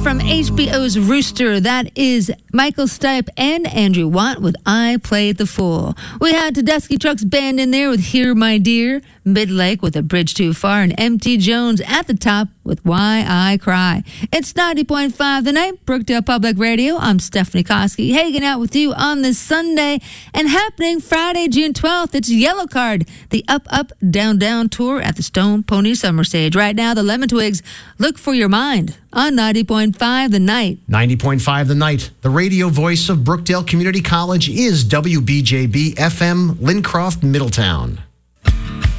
from HBO's Rooster. That is Michael Stipe and Andrew Watt with I Played the Fool. We had Tedeschi Trucks Band in there with Here My Dear, Midlake with A Bridge Too Far, and M.T. Jones at the top with Why I Cry. It's 90.5 The Night, Brookdale Public Radio. I'm Stephanie Koski, hanging out with you on this Sunday, and happening Friday, June 12th, it's Yellow Card, the Up, Up, Down, Down tour at the Stone Pony Summer Stage. Right now, the Lemon Twigs, Look for Your Mind on 90.5 The Night. 90.5 The Night. The radio voice of Brookdale Community College is WBJB FM, Lincroft, Middletown.